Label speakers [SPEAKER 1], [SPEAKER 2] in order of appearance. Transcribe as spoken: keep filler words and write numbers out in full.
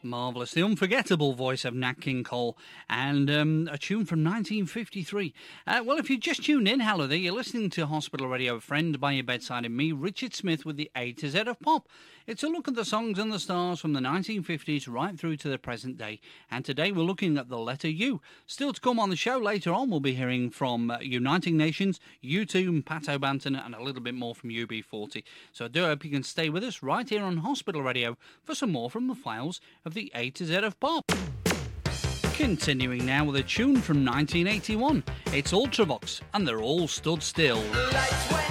[SPEAKER 1] Marvellous. The unforgettable voice of Nat King Cole, and um, a tune from nineteen fifty-three. Uh, well, if you just tuned in, hello there. You're listening to Hospital Radio, a friend by your bedside, and me, Richard Smith, with the A to Z of pop. It's a look at the songs and the stars from the nineteen fifties right through to the present day. And today we're looking at the letter U. Still to come on the show later on, we'll be hearing from uh, Uniting Nations, U two, Pat O'Banton, and a little bit more from U B forty. So I do hope you can stay with us right here on Hospital Radio for some more from the files of the A to Z of pop. Continuing now with a tune from nineteen eighty-one. It's Ultravox, and They're All Stood Still.
[SPEAKER 2] The lights went